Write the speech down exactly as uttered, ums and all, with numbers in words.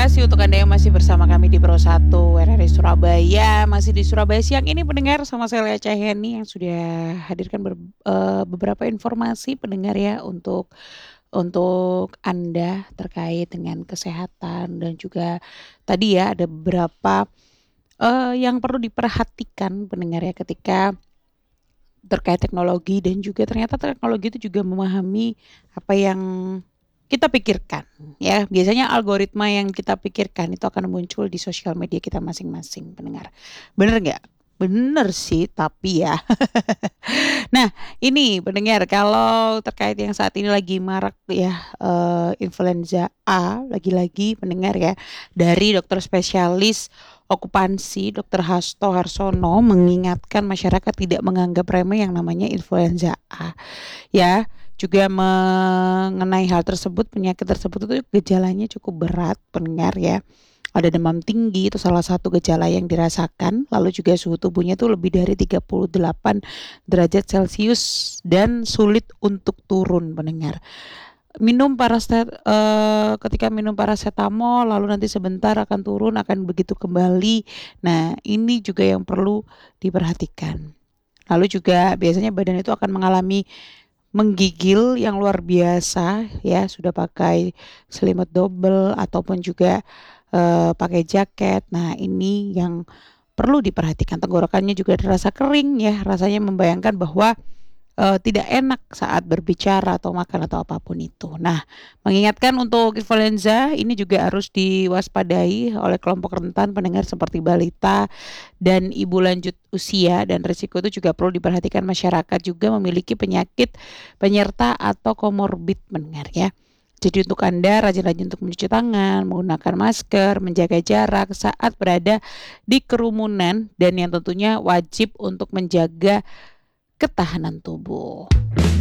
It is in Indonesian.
kasih untuk Anda yang masih bersama kami di Pro satu R R I Surabaya. Masih di Surabaya siang ini pendengar, sama saya Lea Cahyani yang sudah hadirkan ber eee, beberapa informasi pendengar ya untuk untuk Anda terkait dengan kesehatan dan juga tadi ya ada beberapa, eee, yang perlu diperhatikan pendengar ya ketika terkait teknologi dan juga ternyata teknologi itu juga memahami apa yang kita pikirkan ya. Biasanya algoritma yang kita pikirkan itu akan muncul di sosial media kita masing-masing pendengar. Bener nggak? Bener sih tapi ya. Nah ini pendengar kalau terkait yang saat ini lagi marak ya, eee, influenza A lagi-lagi pendengar ya, dari dokter spesialis okupansi Dokter Hasto Harsono mengingatkan masyarakat tidak menganggap remeh yang namanya influenza A, ya. Juga mengenai hal tersebut, penyakit tersebut itu gejalanya cukup berat pendengar ya. Ada demam tinggi itu salah satu gejala yang dirasakan, lalu juga suhu tubuhnya tuh lebih dari tiga puluh delapan derajat celcius dan sulit untuk turun pendengar. Minum parastet eee, ketika minum parasetamol lalu nanti sebentar akan turun, akan begitu kembali. Nah ini juga yang perlu diperhatikan. Lalu juga biasanya badan itu akan mengalami menggigil yang luar biasa ya, sudah pakai selimut double ataupun juga, eee, pakai jaket. Nah ini yang perlu diperhatikan, tenggorokannya juga terasa kering ya, rasanya membayangkan bahwa, eee, tidak enak saat berbicara atau makan atau apapun itu. Nah, mengingatkan untuk influenza ini juga harus diwaspadai oleh kelompok rentan pendengar seperti balita dan ibu lanjut usia dan risiko itu juga perlu diperhatikan masyarakat juga memiliki penyakit penyerta atau komorbid pendengar ya. Jadi untuk Anda rajin-rajin untuk mencuci tangan, menggunakan masker, menjaga jarak saat berada di kerumunan dan yang tentunya wajib untuk menjaga ketahanan tubuh.